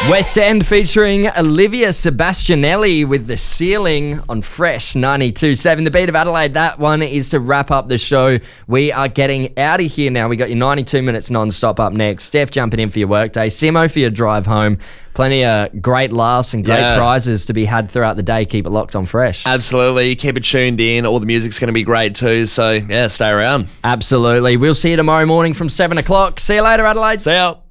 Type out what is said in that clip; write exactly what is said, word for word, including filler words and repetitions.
West End featuring Olivia Sebastianelli with The Ceiling on Fresh ninety-two point seven. The Beat of Adelaide, that one is to wrap up the show. We are getting out of here now. We got your ninety-two minutes non-stop up next. Steph jumping in for your workday. Simo for your drive home. Plenty of great laughs and great Yeah. prizes to be had throughout the day. Keep it locked on Fresh. Absolutely. Keep it tuned in. All the music's going to be great too. So, yeah, stay around. Absolutely. We'll see you tomorrow morning from seven o'clock. See you later, Adelaide. See ya.